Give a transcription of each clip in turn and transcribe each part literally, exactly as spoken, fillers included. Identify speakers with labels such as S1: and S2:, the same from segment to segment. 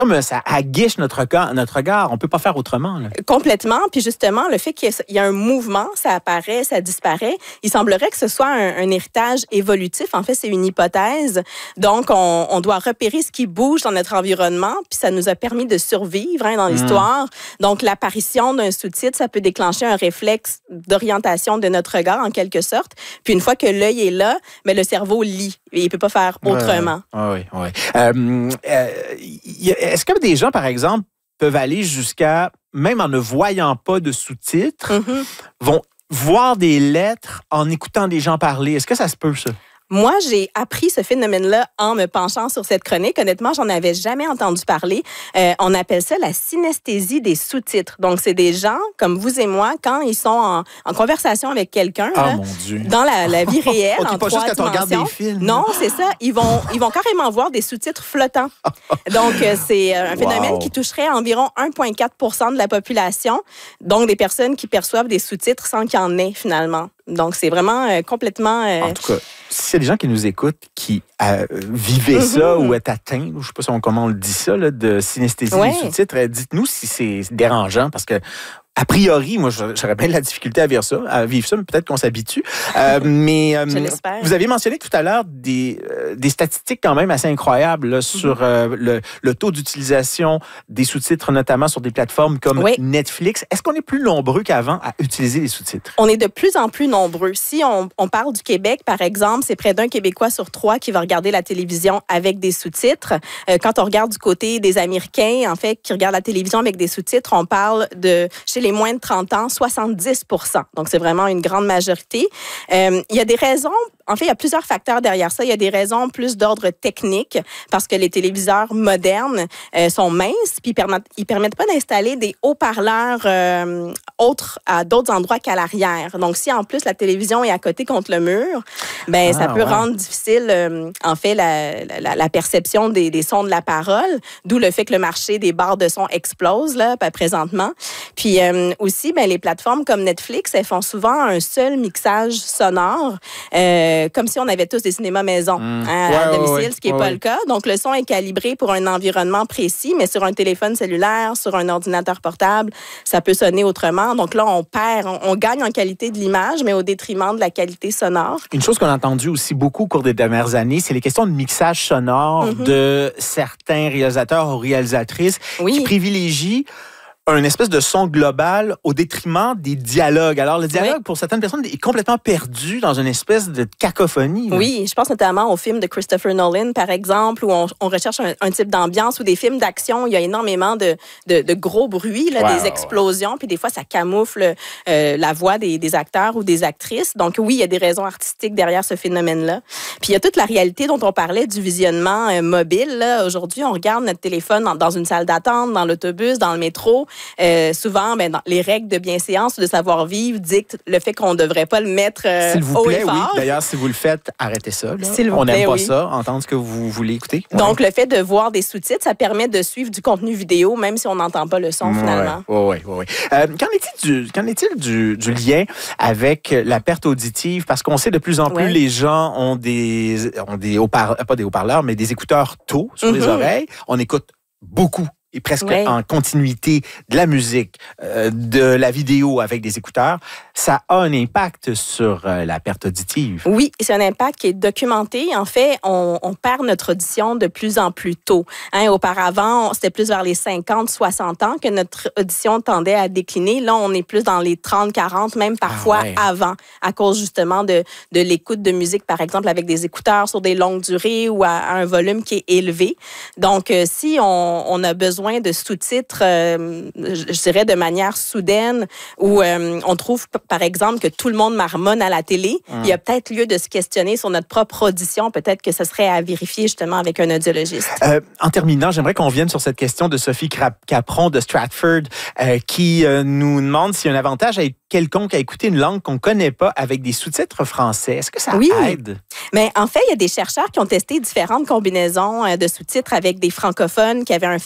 S1: Comme ça aguiche notre regard, notre regard. On peut pas faire autrement. Là.
S2: Complètement. Puis justement, le fait qu'il y a un mouvement, ça apparaît, ça disparaît, il semblerait que ce soit un, un héritage évolutif. En fait, c'est une hypothèse. Donc, on, on doit repérer ce qui bouge dans notre environnement, puis ça nous a permis de survivre hein, dans l'histoire. Mmh. Donc, l'apparition d'un sous-titre, ça peut déclencher un réflexe d'orientation de notre regard, en quelque sorte. Puis une fois que l'œil est là, mais le cerveau lit. Et il peut pas faire autrement.
S1: Oui, oui. Euh, euh, est-ce que des gens, par exemple, peuvent aller jusqu'à, même en ne voyant pas de sous-titres, mm-hmm. vont voir des lettres en écoutant des gens parler? Est-ce que ça se peut, ça?
S2: Moi, j'ai appris ce phénomène-là en me penchant sur cette chronique. Honnêtement, j'en avais jamais entendu parler. Euh, on appelle ça la synesthésie des sous-titres. Donc, c'est des gens, comme vous et moi, quand ils sont en, en conversation avec quelqu'un,
S1: oh,
S2: là,
S1: mon Dieu.
S2: dans la, la vie réelle,
S1: okay,
S2: en
S1: pas
S2: trois
S1: juste quand on regarde des films.
S2: Non, c'est ça. Ils vont, ils vont carrément voir des sous-titres flottants. Donc, euh, c'est un phénomène wow. qui toucherait environ un virgule quatre pour cent de la population. Donc, des personnes qui perçoivent des sous-titres sans qu'il y en ait, finalement. Donc, c'est vraiment euh, complètement... Euh...
S1: En tout cas, s'il y a des gens qui nous écoutent, qui euh, vivaient mm-hmm. ça ou est atteints, je ne sais pas comment on le dit ça, là, de synesthésie ouais. des sous-titres, dites-nous si c'est dérangeant, parce que a priori, moi, j'aurais bien de la difficulté à vivre ça, à vivre ça, mais peut-être qu'on s'habitue. Euh, mais euh, vous avez mentionné tout à l'heure des, euh, des statistiques quand même assez incroyables là, sur euh, le, le taux d'utilisation des sous-titres, notamment sur des plateformes comme oui. Netflix. Est-ce qu'on est plus nombreux qu'avant à utiliser les sous-titres?
S2: On est de plus en plus nombreux. Si on, on parle du Québec, par exemple, c'est près d'un Québécois sur trois qui va regarder la télévision avec des sous-titres. Euh, quand on regarde du côté des Américains, en fait, qui regardent la télévision avec des sous-titres, on parle de... Chez les moins de trente ans, soixante-dix pour cent. Donc, c'est vraiment une grande majorité. Euh, il y a des raisons, en fait, il y a plusieurs facteurs derrière ça. Il y a des raisons plus d'ordre technique, parce que les téléviseurs modernes euh, sont minces, puis ils permettent, ils permettent pas d'installer des haut-parleurs euh, autres à d'autres endroits qu'à l'arrière. Donc, si en plus la télévision est à côté contre le mur, ben ah, ça peut ouais. rendre difficile, euh, en fait, la, la, la perception des, des sons de la parole, d'où le fait que le marché des barres de son explose, là, présentement. Puis, euh, aussi, ben, les plateformes comme Netflix, elles font souvent un seul mixage sonore, euh, comme si on avait tous des cinémas maison mmh. hein, ouais, à domicile, ouais, ce qui n'est ouais, pas ouais. le cas. Donc, le son est calibré pour un environnement précis, mais sur un téléphone cellulaire, sur un ordinateur portable, ça peut sonner autrement. Donc là, on perd, on, on gagne en qualité de l'image, mais au détriment de la qualité sonore.
S1: Une chose qu'on a entendue aussi beaucoup au cours des dernières années, c'est les questions de mixage sonore mmh. de certains réalisateurs ou réalisatrices oui. qui privilégient un espèce de son global au détriment des dialogues. Alors, le dialogue, oui. pour certaines personnes, est complètement perdu dans une espèce de cacophonie. Là.
S2: Oui, je pense notamment aux films de Christopher Nolan, par exemple, où on, on recherche un, un type d'ambiance, ou des films d'action, il y a énormément de, de, de gros bruits, là, wow. des explosions, puis des fois, ça camoufle euh, la voix des, des acteurs ou des actrices. Donc, oui, il y a des raisons artistiques derrière ce phénomène-là. Puis, il y a toute la réalité dont on parlait du visionnement euh, mobile. Là. Aujourd'hui, on regarde notre téléphone dans, dans une salle d'attente, dans l'autobus, dans le métro. Euh, souvent, ben, dans les règles de bienséance ou de savoir-vivre dictent le fait qu'on ne devrait pas le mettre euh,
S1: S'il vous
S2: haut
S1: plaît,
S2: et fort.
S1: Oui. D'ailleurs, si vous le faites, arrêtez ça. Là.
S2: S'il vous
S1: On n'aime pas
S2: oui.
S1: ça, entendre ce que vous voulez écouter.
S2: Donc,
S1: ouais.
S2: le fait de voir des sous-titres, ça permet de suivre du contenu vidéo, même si on n'entend pas le son,
S1: ouais.
S2: finalement.
S1: Oui, oui, oui. Euh, qu'en est-il, du, qu'en est-il du, du lien avec la perte auditive? Parce qu'on sait de plus en plus, ouais. les gens ont des, ont des haut-parleurs, pas des haut-parleurs, mais des écouteurs tôt sur mm-hmm. les oreilles. On écoute beaucoup et presque ouais. en continuité de la musique, euh, de la vidéo avec des écouteurs, ça a un impact sur euh, la perte auditive.
S2: Oui, c'est un impact qui est documenté. En fait, on, on perd notre audition de plus en plus tôt. Hein, auparavant, c'était plus vers les cinquante, soixante ans que notre audition tendait à décliner. Là, on est plus dans les trente, quarante, même parfois ah ouais. avant, à cause justement de, de l'écoute de musique, par exemple, avec des écouteurs sur des longues durées ou à, à un volume qui est élevé. Donc, euh, si on, on a besoin de sous-titres, euh, je dirais de manière soudaine, où euh, on trouve, p- par exemple, que tout le monde marmonne à la télé, mmh. il y a peut-être lieu de se questionner sur notre propre audition. Peut-être que ce serait à vérifier justement avec un audiologiste.
S1: Euh, en terminant, j'aimerais qu'on vienne sur cette question de Sophie Capron de Stratford, euh, qui euh, nous demande s'il y a un avantage à quelconque à écouter une langue qu'on ne connaît pas avec des sous-titres français. Est-ce que ça
S2: oui.
S1: aide?
S2: Mais en fait, il y a des chercheurs qui ont testé différentes combinaisons de sous-titres avec des francophones qui avaient un faible niveau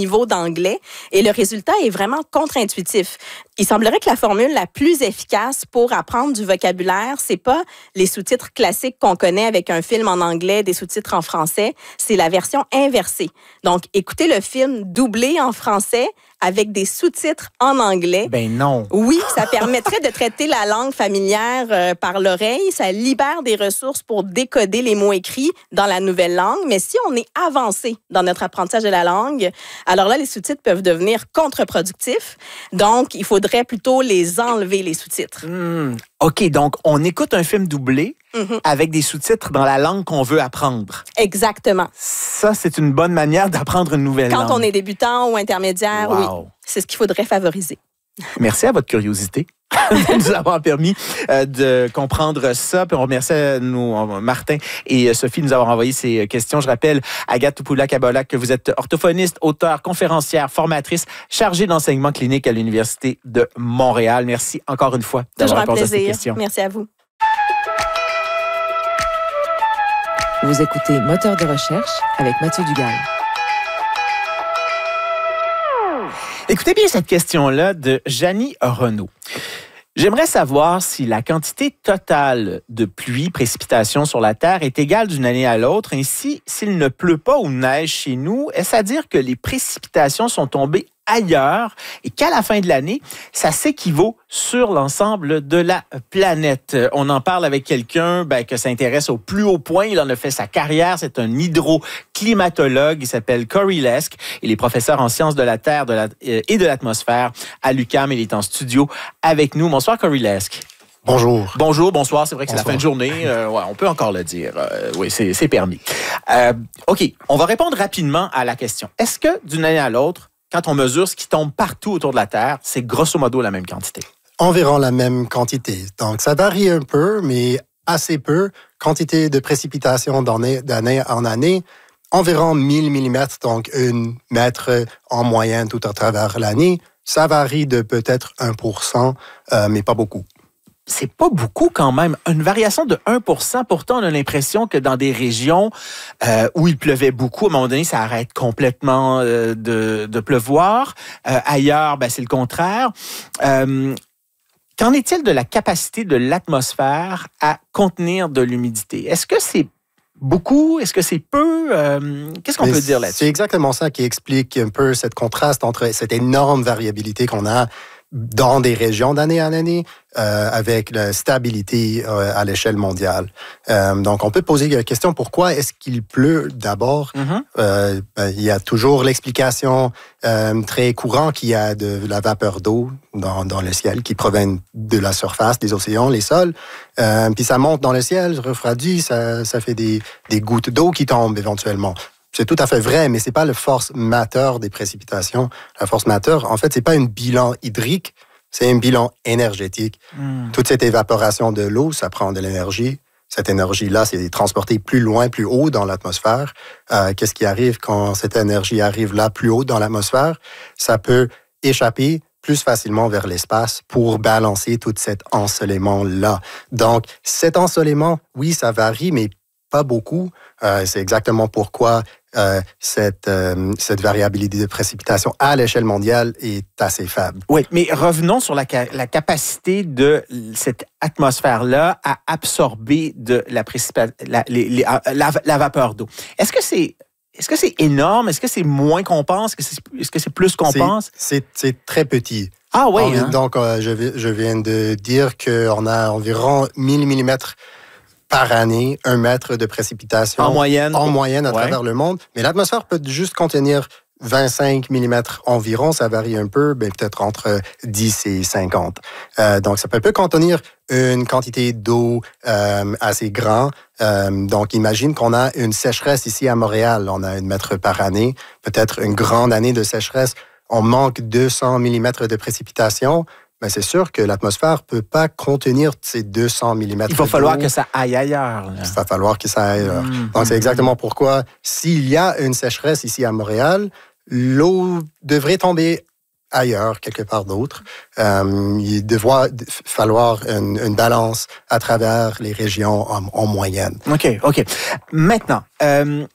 S2: niveau d'anglais. Et le résultat est vraiment contre-intuitif. Il semblerait que la formule la plus efficace pour apprendre du vocabulaire, c'est pas les sous-titres classiques qu'on connaît avec un film en anglais, des sous-titres en français. C'est la version inversée. Donc, écoutez le film doublé en français avec des sous-titres en anglais.
S1: Ben non.
S2: Oui, ça permettrait de traiter la langue familière euh, par l'oreille. Ça libère des ressources pour décoder les mots écrits dans la nouvelle langue. Mais si on est avancé dans notre apprentissage de la langue, alors là, les sous-titres peuvent devenir contre-productifs. Donc, il faudrait plutôt les enlever, les sous-titres.
S1: Mmh. OK, donc on écoute un film doublé
S2: Mm-hmm.
S1: avec des sous-titres dans la langue qu'on veut apprendre.
S2: Exactement.
S1: Ça, c'est une bonne manière d'apprendre une nouvelle
S2: Quand
S1: langue.
S2: on est débutant ou intermédiaire,
S1: wow.
S2: oui, c'est ce qu'il faudrait favoriser.
S1: Merci à votre curiosité de nous avoir permis euh, de comprendre ça. Puis on remercie nous, Martin et Sophie de nous avoir envoyé ces questions. Je rappelle, Agathe Topoula-Kabolac, que vous êtes orthophoniste, auteure, conférencière, formatrice, chargée d'enseignement clinique à l'Université de Montréal. Merci encore une fois d'avoir répondu à ces questions.
S2: Merci à vous.
S3: Vous écoutez Moteur de recherche avec Mathieu Dugal.
S1: Écoutez bien cette question-là de Janie Renaud. J'aimerais savoir si la quantité totale de pluie, précipitation sur la Terre est égale d'une année à l'autre. Ainsi, s'il ne pleut pas ou neige chez nous, est-ce à dire que les précipitations sont tombées ailleurs et qu'à la fin de l'année, ça s'équivaut sur l'ensemble de la planète? On en parle avec quelqu'un ben, qui s'intéresse au plus haut point. Il en a fait sa carrière. C'est un hydroclimatologue. Il s'appelle Corey Lesk. Il est professeur en sciences de la Terre de la, euh, et de l'atmosphère à l'U Q A M. Il est en studio avec nous. Bonsoir, Corey Lesk.
S4: Bonjour.
S1: Bonjour, bonsoir. C'est vrai que c'est la fin de journée. Euh, ouais, on peut encore le dire. Euh, oui, c'est, c'est permis. Euh, OK, on va répondre rapidement à la question. Est-ce que d'une année à l'autre, quand on mesure ce qui tombe partout autour de la Terre, c'est grosso modo la même quantité?
S4: Environ la même quantité. Donc, ça varie un peu, mais assez peu. Quantité de précipitation d'année, d'année en année, environ mille millimètres, donc un mètre en moyenne tout à travers l'année. Ça varie de peut-être un pour cent, euh, mais pas beaucoup.
S1: C'est pas beaucoup quand même. Une variation de un pour cent. Pourtant, on a l'impression que dans des régions euh, où il pleuvait beaucoup, à un moment donné, ça arrête complètement euh, de, de pleuvoir. Euh, ailleurs, ben, c'est le contraire. Euh, qu'en est-il de la capacité de l'atmosphère à contenir de l'humidité? Est-ce que c'est beaucoup? Est-ce que c'est peu? Euh, qu'est-ce qu'on
S4: Mais
S1: peut dire là-dessus?
S4: C'est exactement ça qui explique un peu cette contraste entre cette énorme variabilité qu'on a dans des régions d'année en année, euh, avec la stabilité euh, à l'échelle mondiale. Euh, donc, on peut poser la question, pourquoi est-ce qu'il pleut d'abord? Mm-hmm. Euh, ben, il y a toujours l'explication euh, très courante qu'il y a de la vapeur d'eau dans, dans le ciel qui provient de la surface des océans, les sols. Euh, puis ça monte dans le ciel, refroidit, ça, ça fait des, des gouttes d'eau qui tombent éventuellement. C'est tout à fait vrai, mais c'est pas la force majeure des précipitations. La force majeure, en fait, c'est pas un bilan hydrique, c'est un bilan énergétique. Mm. Toute cette évaporation de l'eau, ça prend de l'énergie. Cette énergie-là, c'est transportée plus loin, plus haut dans l'atmosphère. Euh, qu'est-ce qui arrive quand cette énergie arrive là, plus haut dans l'atmosphère? Ça peut échapper plus facilement vers l'espace pour balancer tout cet ensoleillement-là. Donc, cet ensoleillement, oui, ça varie, mais pas beaucoup. Euh, c'est exactement pourquoi euh, cette, euh, cette variabilité de précipitation à l'échelle mondiale est assez faible.
S1: Oui, mais revenons sur la, la capacité de cette atmosphère-là à absorber de la, précipi- la, les, les, la, la vapeur d'eau. Est-ce que c'est Est-ce que c'est énorme? Est-ce que c'est moins qu'on pense? Est-ce que c'est, est-ce que c'est plus qu'on
S4: c'est,
S1: pense?
S4: C'est, c'est très petit.
S1: Ah oui,
S4: on,
S1: hein?
S4: Donc, euh, je, je viens de dire qu'on a environ mille millimètres par année, un mètre de précipitation.
S1: En moyenne.
S4: En moyenne à
S1: ouais.
S4: travers le monde. Mais l'atmosphère peut juste contenir vingt-cinq millimètres environ. Ça varie un peu, ben, peut-être entre dix et cinquante. Euh, donc, ça peut, peut contenir une quantité d'eau euh, assez grande. Euh, donc, imagine qu'on a une sécheresse ici à Montréal. On a un mètre par année. Peut-être une grande année de sécheresse. On manque deux cents millimètres de précipitation. Ben c'est sûr que l'atmosphère ne peut pas contenir ces deux cents millimètres.
S1: Il va falloir
S4: d'eau.
S1: que ça aille ailleurs. Là.
S4: Il va falloir que ça aille ailleurs.
S1: Mmh.
S4: Donc, c'est exactement pourquoi, s'il y a une sécheresse ici à Montréal, l'eau devrait tomber ailleurs, quelque part d'autre. Euh, il devrait falloir une, une balance à travers les régions en, en moyenne.
S1: OK, OK. Maintenant, euh,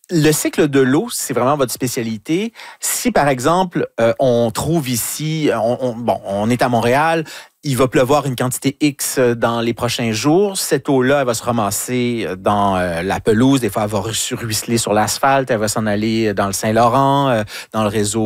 S1: le cycle de l'eau, c'est vraiment votre spécialité. Si, par exemple, euh, on trouve ici, on, on, bon, on est à Montréal, il va pleuvoir une quantité X dans les prochains jours. Cette eau-là, elle va se ramasser dans euh, la pelouse. Des fois, elle va ruisseler sur l'asphalte. Elle va s'en aller dans le Saint-Laurent, euh, dans le réseau